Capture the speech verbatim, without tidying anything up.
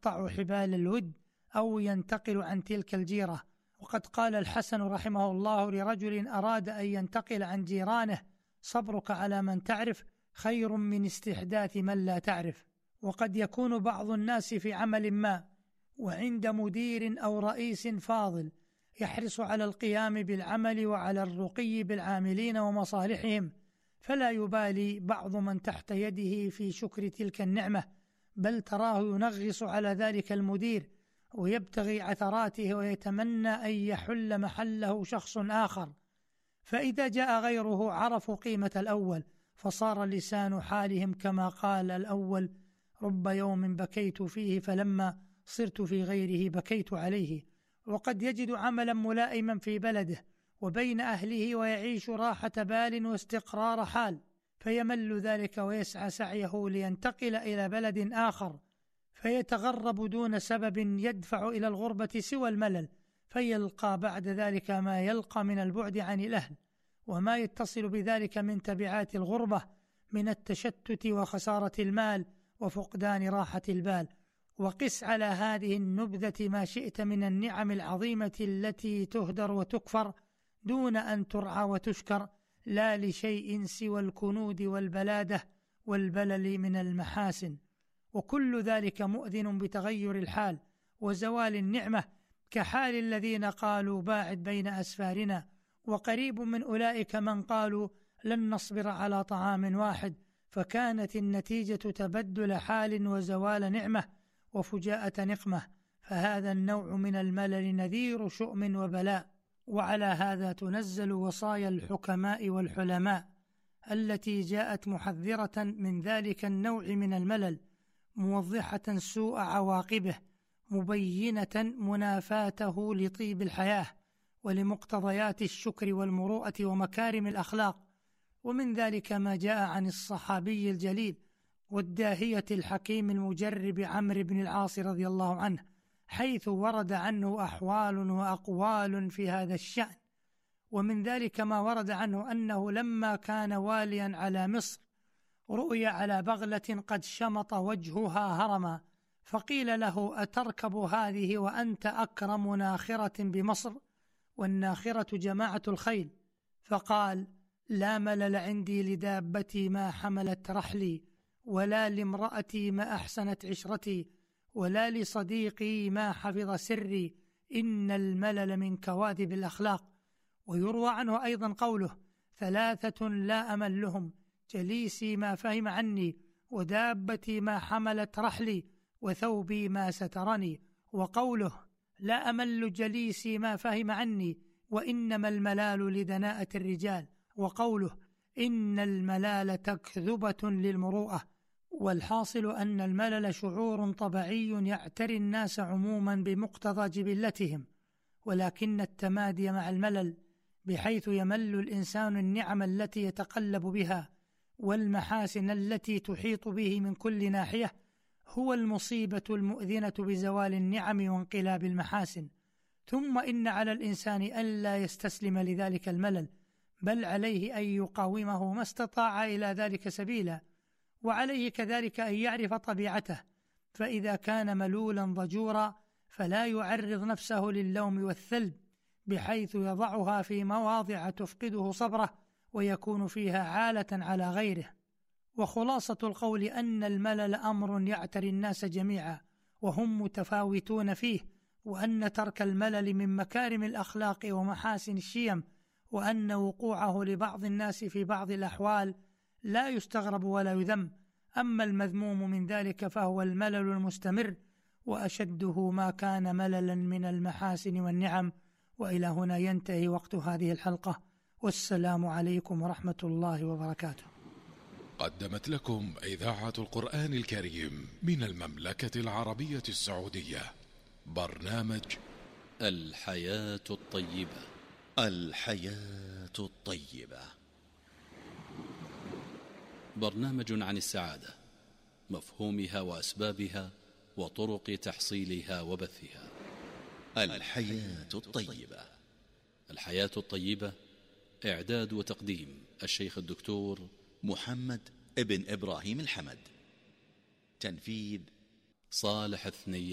يقطع حبال الود أو ينتقل عن تلك الجيرة. وقد قال الحسن رحمه الله لرجل أراد أن ينتقل عن جيرانه: صبرك على من تعرف خير من استحداث من لا تعرف. وقد يكون بعض الناس في عمل ما وعند مدير أو رئيس فاضل يحرص على القيام بالعمل وعلى الرقي بالعاملين ومصالحهم، فلا يبالي بعض من تحت يده في شكر تلك النعمة، بل تراه ينغص على ذلك المدير ويبتغي عثراته ويتمنى أن يحل محله شخص آخر. فإذا جاء غيره عرفوا قيمة الأول، فصار لسان حالهم كما قال الأول: رب يوم بكيت فيه فلما صرت في غيره بكيت عليه. وقد يجد عملا ملائما في بلده وبين أهله ويعيش راحة بال واستقرار حال، فيمل ذلك ويسعى سعيه لينتقل إلى بلد آخر، فيتغرب دون سبب يدفع إلى الغربة سوى الملل، فيلقى بعد ذلك ما يلقى من البعد عن الأهل وما يتصل بذلك من تبعات الغربة من التشتت وخسارة المال وفقدان راحة البال. وقس على هذه النبذة ما شئت من النعم العظيمة التي تهدر وتكفر دون أن ترعى وتشكر، لا لشيء سوى الكنود والبلادة والبلل من المحاسن. وكل ذلك مؤذن بتغير الحال وزوال النعمة، كحال الذين قالوا باعد بين أسفارنا، وقريب من أولئك من قالوا لن نصبر على طعام واحد، فكانت النتيجة تبدل حال وزوال نعمة وفجاءة نقمة. فهذا النوع من الملل نذير شؤم وبلاء. وعلى هذا تنزل وصايا الحكماء والحلماء التي جاءت محذرة من ذلك النوع من الملل، موضحة سوء عواقبه، مبينة منافاته لطيب الحياة ولمقتضيات الشكر والمروءة ومكارم الأخلاق. ومن ذلك ما جاء عن الصحابي الجليل والداهية الحكيم المجرب عمرو بن العاص رضي الله عنه، حيث ورد عنه أحوال وأقوال في هذا الشأن. ومن ذلك ما ورد عنه أنه لما كان واليا على مصر رؤي على بغلة قد شمط وجهها هرما، فقيل له: أتركب هذه وأنت أكرم ناخرة بمصر؟ والناخرة جماعة الخيل. فقال: لا ملل عندي لدابتي ما حملت رحلي، ولا لامرأتي ما أحسنت عشرتي، ولا لصديقي ما حفظ سري، إن الملل من كواذب الأخلاق. ويروى عنه أيضا قوله: ثلاثة لا أملهم، جليسي ما فهم عني، ودابتي ما حملت رحلي، وثوبي ما سترني. وقوله: لا أمل جليسي ما فهم عني، وإنما الملال لدناءة الرجال. وقوله: إن الملال تكذبة للمروءة. والحاصل أن الملل شعور طبيعي يعتري الناس عموما بمقتضى جبلتهم، ولكن التمادي مع الملل بحيث يمل الإنسان النعم التي يتقلب بها والمحاسن التي تحيط به من كل ناحية هو المصيبة المؤذنة بزوال النعم وانقلاب المحاسن. ثم إن على الإنسان ألا يستسلم لذلك الملل، بل عليه أن يقاومه ما استطاع إلى ذلك سبيلا. وعليه كذلك أن يعرف طبيعته، فإذا كان ملولا ضجورا فلا يعرض نفسه للوم والثلب، بحيث يضعها في مواضع تفقده صبره ويكون فيها عالة على غيره. وخلاصة القول أن الملل أمر يعتري الناس جميعا وهم متفاوتون فيه، وأن ترك الملل من مكارم الأخلاق ومحاسن الشيم، وأن وقوعه لبعض الناس في بعض الأحوال لا يستغرب ولا يذم. أما المذموم من ذلك فهو الملل المستمر، وأشده ما كان مللا من المحاسن والنعم. وإلى هنا ينتهي وقت هذه الحلقة، والسلام عليكم ورحمة الله وبركاته. قدمت لكم إذاعة القرآن الكريم من المملكة العربية السعودية برنامج الحياة الطيبة. الحياة الطيبة، برنامج عن السعادة، مفهومها وأسبابها وطرق تحصيلها وبثها. الحياة الطيبة. الحياة الطيبة، إعداد وتقديم الشيخ الدكتور محمد ابن إبراهيم الحمد. تنفيذ صالح الثني.